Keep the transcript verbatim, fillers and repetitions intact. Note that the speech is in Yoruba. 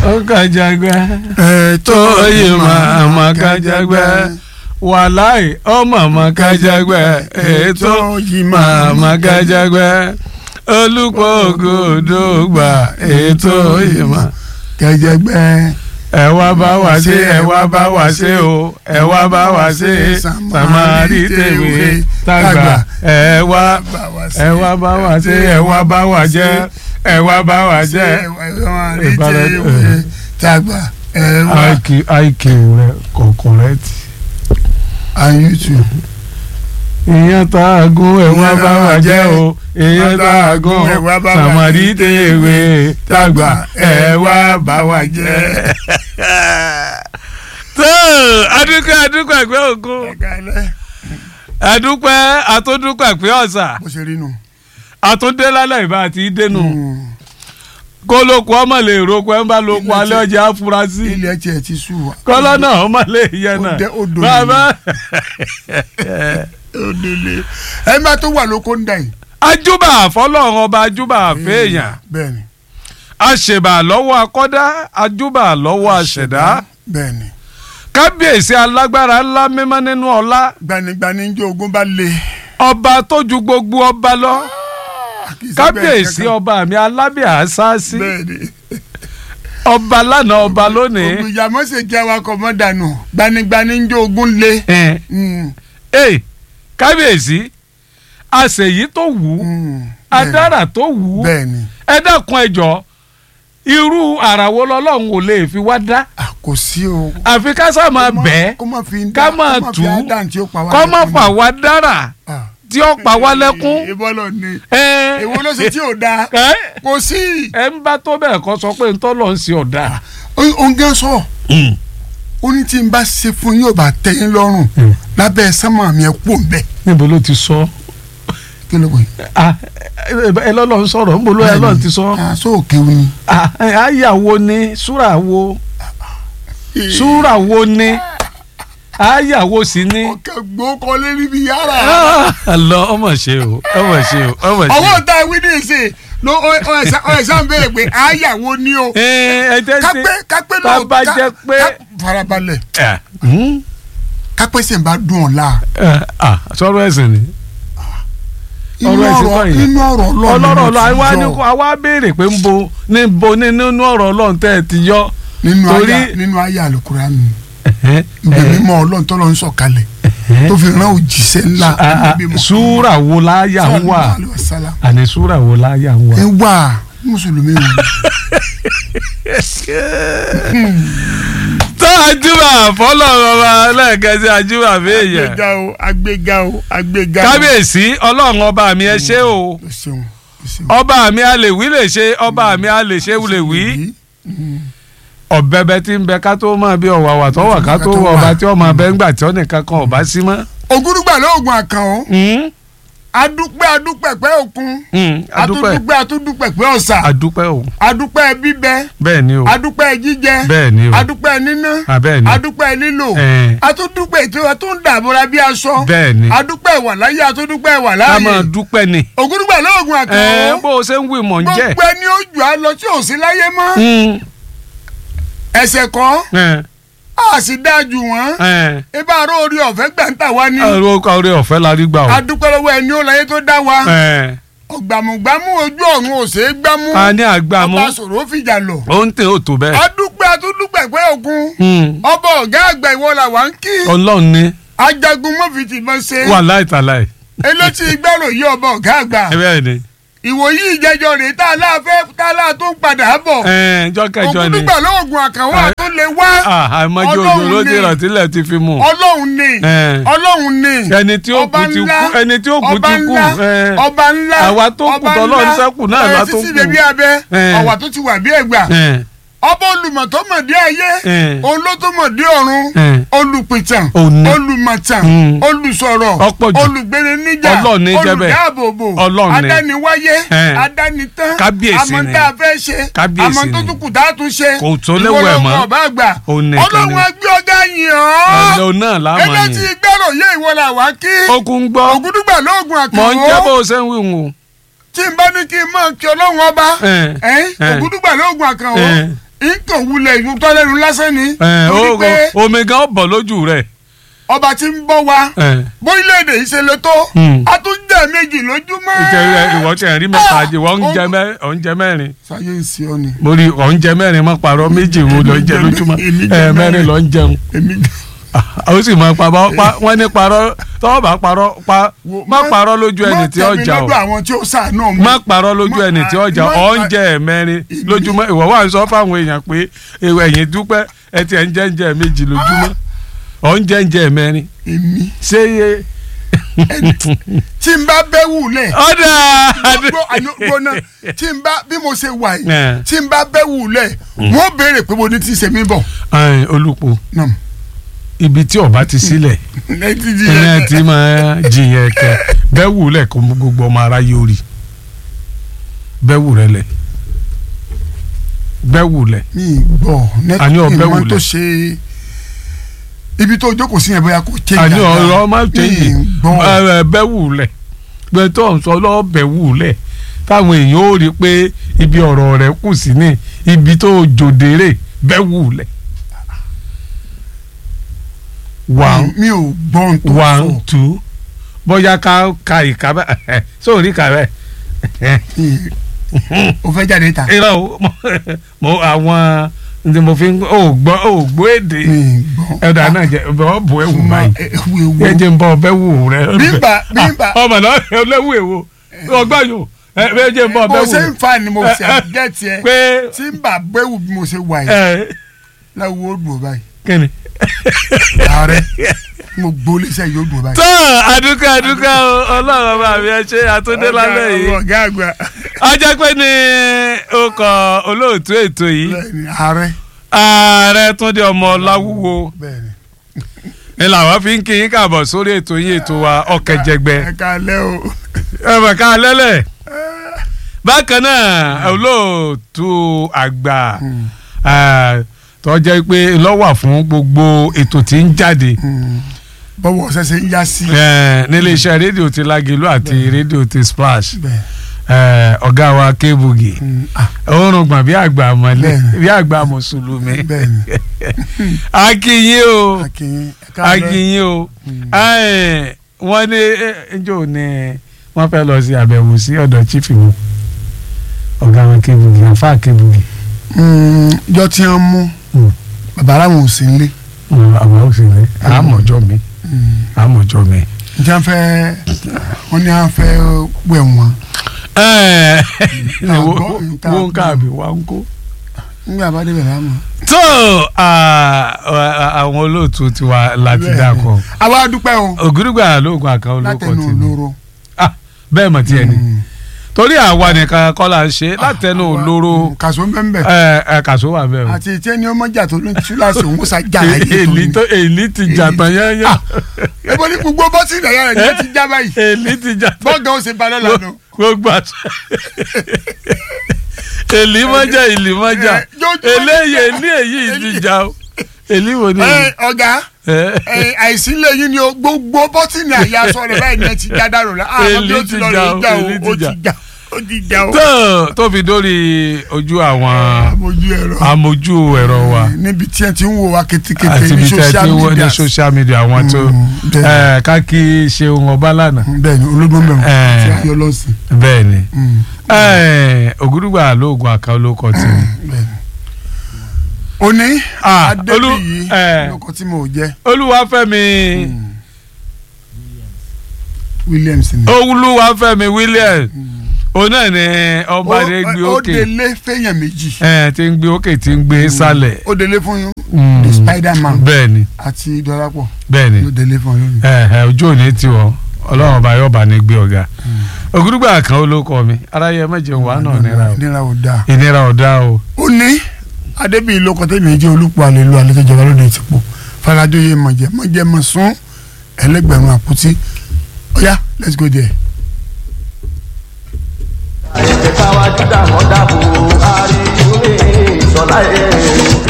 ọkàjàgbẹ́ ètò ìmọ̀ àmọ̀kàjàgbẹ́ wàláì ọmọ àmọ̀kàjàgbẹ́ ètò ìmọ̀ àmọ̀kàjàgbẹ́ olùpọ̀ ògòdògbà ètò ìmọ̀ kàjàgbẹ́ ẹ wá bá wa ṣe ẹ wá bá wa ṣe o ẹ wá bá wa ṣe sàmárì tèwé tàgbà ẹ wá ẹ wá bá wa ṣe ẹ wá bá wa jẹ ẹ wá bá wa jẹ sàmárì tèwé tàgbà ẹ wá. I Q rẹ kò correct. and you too. ìyẹn tá a gún ẹ wá bá wa jẹ o ìyẹn tá a gún sàmárì tèwé tàgbà ẹ wá bá wa jẹ. tó adúpẹ́ adúpẹ́ ẹgbẹ́ ògún adúpẹ́ àtúndúpẹ́ ẹgbẹ́ ọ̀sà àtúndé lálẹ́ ìbá àti dénú kó lóko ọmọ lè roko ẹ ń bá lóko alẹ́ ọjà afurasí ilé ẹtì ẹ ti sùn wá kọ́lọ́ náà ọmọ lè yẹ náà bàbá òdòlè ẹ má tó wà lóko ń dà yìí. ajúbà fọlọ́run ọba ajúbà fèèyàn bẹ́ẹ̀ni àṣèbà lọ́wọ́ akọ́dá ajúbà lọ́wọ́ àṣẹ̀dá bẹ́ẹ̀ni kábíyèsí alágbára ńlá mímọ́ nínú ọlá gbanigbani ń jẹ́ ogun bá le. ọba tó ju gbogbo ọba lọ kábíyèsí ọba mi alábíà sáàsì ọba lánàá ọba lónìí. ògùnjàmọ́ sì jẹ́ awakọ̀ mọ́ dànù gbanigbani ń jẹ́ ogun le. ee kábíyèsí àṣeyí tó wù ú adára tó wù ú ẹ dákun ẹ jọ̀ọ́ irú àràwọ lọ́lọ́run ò lè fi wá dá. kò sí o. àfi ká sá máa bẹ́ẹ̀ ká máa tù ú kọ́ máa fà wá dára tí ó pa wá lẹ́kún. ìbọ̀lọ̀ ni èwo ló ṣe tí ò dáa kò sí. ẹ ń bá tó bẹ́ẹ̀ kọ́ sọ pé ń tọ́ lọ ń ṣe ọ̀dà. oúnjẹ sọ ó ní tí n bá ṣe fún yóò bá tẹ́ yín lọ́rùn lábẹ́ sánmà mi ẹ kú òun bẹ́ẹ̀. níbo ló ti sọ. kí ló wẹ̀. ẹ lọ́lọ́ ń sọ̀rọ̀ níbo ló ẹ lọ́ọ̀ ti sọ. aṣọ òkè wo ni. àyàwó ni súrà wo súrà wo ni àyàwó sì ni. ọkẹ gbó kọlé níbi yàrá. lọ ọmọ ṣe o ọmọ ṣe o ọmọ ṣe o. ọwọ́ ta wíńdí ṣe ló ọ̀ẹ́sán bẹ̀rẹ̀ pé àyàwó ni o. ẹ jẹ́ ṣe kápẹ́ kápẹ́ náà bàbá jẹ́ pé. farabalẹ̀ kápẹ́ sì ń bá dùn ọ̀ la. sọ̀rọ̀ ẹ̀sìn ni. ọ̀rọ̀ ẹ̀sìn kọ́ yìí inú ọ̀rọ̀ ọlọ́run ọlọ́rọ̀ ọlọ́run àwa béèrè pé ń bo níbo nínú ọ̀rọ̀ ọlọ́run tẹ́ ẹ ti yọ. nínú ayé Àlùkùránì ìgbè mímọ́ ọlọ́run tó lọ ń sọ̀kalẹ̀ tó fi rán òjíṣẹ́ ńlá. súrà wo láyà ń wà àní súrà wo láyà ń wà. ẹ wà mùsùlùmí wò. tó àjùbà fọlọ́run ọba lẹ́ẹ̀kẹ́sì àjùbà fèèyàn. agbega o agbega o agbega o. kábíyèsí ọlọ́run ọba mi ẹ ṣé o ọba mi a lè wí lè ṣe ọba mi a lè ṣe lè wí. ọ̀bẹ̀bẹ̀ tí ń bẹ ká tó máa bí ọ̀wàwà tó wà ká tó wọ ọba tí ọmọ abẹ́ ń gbà tí ọ̀nìkan kan ọba sí mọ́. ògúrúgbà lóògùn àkànó adúpẹ́ adúpẹ́ pẹ́ òkun atúndúpẹ́ atúndúpẹ́ pẹ́ ọ̀sà adúpẹ́ o adúpẹ́ bíbẹ bẹ́ẹ̀ ni o adúpẹ́ jíjẹ bẹ́ẹ̀ ni o adúpẹ́ níná bẹ́ẹ̀ ni adúpẹ́ lílò atúndúpẹ́ tí wọ́n tún dàbọ̀ra bí aṣọ bẹ́ẹ̀ ni adúpẹ́ wà láyé atúndúpẹ́ wà láàyè ká máa dúpẹ́ ni ògúrúgbà lóògùn àkànó bó o ṣe ń wí mọ̀ ń jẹ́ gbogbo ẹni ó jù á lọ tí ò sí láyé mọ́ ẹsẹ̀ kan a sì dájú wọn ibà ró orí ọ̀fẹ́ gbàǹtà wa ni. orí ọ̀fẹ́ la rí gbà o. adúpẹ́ lọ́wọ́ ẹni ó láyé tó dá wa. ọ̀gbàmùgbàmù ojú ọ̀run ò ṣeé gbámú. a ní àgbàmú ọba sọ̀rọ̀ fìjà lọ. ó ń tẹ òtò bẹ́ẹ̀. adúpẹ́ atúndúpẹ́ pé òkun. ọba ọ̀gá àgbà ìwọ la wà ń kí. ọlọ́run ni. ajagun mọ́fìtì mọ́ ṣe. wà láìtàláì. elétí gbẹ́rò yí ọba ọ̀gá àgbà. ẹ bẹ́ẹ̀ ni. ìwòyí ìjẹjọ rèé tá a láà fẹ́ tá a láà tó ń padà bọ̀. ẹ jọ kẹjọ ni ògúndùgbà lóògùn àkànwá tó lè wá. àìmọye ojú ló ti rà tílẹ̀ ti fi mú. ọlọ́run ni ọlọ́run ni ẹni tí ó kú ti kú ẹni tí ó kú ti kú ọba ńlá àwa tó kù tọ́lọ́run sẹ́kù náà la tó kù. ẹ sísí bèbí abẹ ọwà tó ti wà bí ẹgbà. ọba olùmọ̀tọ́mọ̀dé ayé olótọ́mọ̀dé ọ̀run olùpìtàn olùmọ̀tàn olùsọ̀rọ̀ olùgbéniníjà olùdáàbòbò adániwáyé adánitán amọ̀ntà fẹ́ ṣe amọ̀ntótùkù tá a tún ṣe ìwọlọ́wọ́ ọba àgbà ọlọ́run agbé ọ̀gá yìí ọ́ ẹgbẹ́ tí gbẹ́rò yé ìwọlà wá kí ògúndùgbà lóògùn àkànwó mọ̀ ń jẹ́ bó ṣe ń wí wù. tí n bá ní kí n mọ̀ kí ọlọ́run ọba ògúndùgbà lóògùn àkànwó nǹkan wulẹ̀ ìtọ́ lẹ́nu lásán ni. omi gan bọ̀ lójú rẹ̀. ọba tí ń bọ̀ wá bórílẹ̀-èdè yìí ṣe lè tó a tún jẹ méjì lójúmọ́. ìwọ tí ẹ rí mẹ́ta jẹ wọ́n ń jẹ mẹ́rin. sáyé ń ṣe ọ ni. mo rí ọ̀ ń jẹ mẹ́rin mọ́ parọ́ méjì wo lọ jẹ lójúmọ́ mẹ́rin lọ ń jẹun. ó sì máa pa wọ́n ní parọ́ tọ́wọ́ bá parọ́ pa má parọ́ lójú ẹni tí ọjà o má parọ́ lójú ẹni tí ọjà ọ̀ ń jẹ mẹ́rin lójúmọ́ ìwọ wà ń sọ fáwọn èèyàn pé ẹ̀yin dúpẹ́ ẹ ti ẹ̀ ń jẹ ń jẹ méjì lójúmọ́ ọ̀ ń jẹ ń jẹ mẹ́rin. èmi ṣé iye. tí n bá bẹ́ wùlẹ̀. ọ̀dà. gbọ́nà tí n bá bí mo ṣe wà yìí tí n bá bẹ́ wùlẹ̀ wọ́n béèrè pé mo ní tí ṣe mí bọ̀. olùpọ̀ ibi tí ọba ti sílẹ̀ ẹni tí máa jiyàn kẹ bẹ́ẹ̀ wùlẹ̀ kó gbogbo ọmọ ara yóò rí bẹ́ẹ̀ wù rẹ lẹ̀ bẹ́ẹ̀ wùlẹ̀. mi gbọ́ nẹ́tí ìmọ̀ tó ṣe ibi tó jókòó sí yẹn bóyá kò change. àní ọ̀rọ̀ máa change bẹ́ẹ̀ wùlẹ̀ gbẹ tó ń sọ lọ́ọ́ bẹ́ẹ̀ wùlẹ̀ táwọn èèyàn ó rí pé ibi ọ̀rọ̀ rẹ̀ kù sí ní ibi tó jòdèrè bẹ́ẹ̀ wùlẹ̀. one mi ò gbọ́n tó sọ one two bóyá ká ka ìka bẹ́ẹ̀ sóòrí ka bẹ́ẹ̀. o fẹ́ jáde ta. irọ́ o mo àwọn ní mo fi ò gbọ́ ò gbọ́ èdè ẹ̀dá náà jẹ́ ọ bọ̀ ẹ̀wù báyìí ẹ jẹ́ n bọ̀ ọbẹ̀ wù rẹ. bímbà bímbà ọmọ náà ẹlẹ́wù èwo ọgbọ́n yòó ẹ jẹ́ n bọ̀ ọbẹ̀ wù. mo ṣe ń fa ni mo ṣe àgẹ́tì ẹ tí n bà bẹ́wù bí mo ṣe wà yìí láwo ó dùn báyìí. kíni. ààrẹ mo gbólé sẹ́yìn ó dùn báyìí. tó àdúgbò àdúgbò ọlọ́run bá mi ẹ ṣe àtúndé lálẹ́ yìí. ọ̀gá àgbà. ọjọ́ pé ní o kọ olóòtú ètò yìí. ààrẹ. ààrẹ Túndé ọmọ Láwúwo. ni làwọn fi ń kí yín káàbọ̀ sórí ètò yín ètò wa Ọ̀kẹ́jẹgbẹ́. ẹ káalẹ́ o. ẹ bẹ̀ káalẹ́ lẹ̀. bákan náà olóòtú àgbà tó jẹ́ pé lọ́wọ́ fún gbogbo ètò tí ń jáde. bọ́wọ́ ṣẹ̀ṣẹ̀ ń yá sí. nílé iṣẹ́ rédíò ti Lágìlú àti rédíò ti Splash ọ̀gá wa Kébugi òórùn gbọ̀n bí àgbà mọ́lẹ̀ bí àgbà mùsùlùmí. akínyìn o akínyìn o wọ́n ní ẹjọ́ ni wọ́n fẹ́ lọ sí àbẹ̀wò sí ọ̀dọ̀ chief ìwò ọ̀gá wa Kébugi àfa Kébugi. jọ tí wọ́n mú bàbá aláwọn ò sí nílé. àwọn ò sí nílé àmọ̀jọ́ mi àmọ̀jọ́ mi. njẹ́ wọ́n fẹ́ wọ́n ní wọ́n fẹ́ wẹ̀ wọ́n. wo ń káàbì wá ń kó. nígbà bá débẹ̀ láàmú. tó àwọn olóòtú tiwa láti dákọ̀. àwa dúpẹ́ o. ògúrúgbà lóògùn àkàn olóko tì látẹnu olóró. bẹ́ẹ̀ mọ̀ tiẹ̀ ni torí àwa nìkan kọ́ la ń ṣe látẹnu olóró. kàṣó bẹ́ẹ̀ ẹ kàṣó wà bẹ́ẹ̀ o. àti ìtẹ́ ni ọmọ jà tó ló ń tú láti òun kó sa jà láyé tó ní. èlì ti jà tán yẹ́nyẹ́. ebo ní gbogbo bọ́sì ìdáyà rẹ̀ ti já báyìí. èlì ti jà tán. bọ́ọ̀gà ó ṣe balẹ̀ lánàá. gbogbo àti èlì mọ́jà èlì mọ́jà eléyìí èlì èyí ti jà o èlì wo ni. ọ̀gá àìsí lẹ́yìn ni gbogbo bọ́tìnì àyà sọ̀rọ̀ báyìí ni ẹ ti já dàrú la. èlì ti jà o èlì ti jà ó ti jà o. tó tó fi dórí ojú àwọn amójú ẹ̀rọ wa. níbi tí ẹ ti ń wo wa ketekete àti ní ibi tí ẹ ti ń wo social ní social media àwọn tó káàkiri Ṣeun Ọbálànà. bẹ́ẹ̀ni olódùn bẹ̀rù tí a yọ lọ́sìn. bẹ́ẹ̀ni Ògúrúgbà lóògùn àká olóko tí mi. òní Adébíyì lóko tí mo jẹ. Olúwafẹ́mi Williams ni. Olúwafẹ́mi Williams òun náà ni ọba rẹ gbé òkè. ó délé fẹ́yàn méjì. ẹ ti ń gbé òkè ti ń gbé sálẹ̀. ó délé fún yín the Spiderman. bẹ́ẹ̀ni àti Dọ́lápọ̀. bẹ́ẹ̀ni ó délé fún yín. ẹ ẹ ojú òní tiwọ Ọlọ́run ọba yóò bá ní gbé ọ̀gá. Ògúrúgbà kan olóko mi aráyé mẹjẹ wà náà nira o ìnira ò dáa. ìnira ò dáa o. ó ní Adébíyì lóko tẹ́mi jẹ́ olùpọ̀ àlelu àlejòjọba lóde ìtìpó Fọlájóyè mọ̀jẹ̀ mọ̀jẹ̀ mọ̀ sún ẹlẹ́gbẹ̀rún àpótí ọ̀yá let's go there. àìsèkáwájú dàmọ́ dàbò àríwé ìsọ̀lá ẹ̀.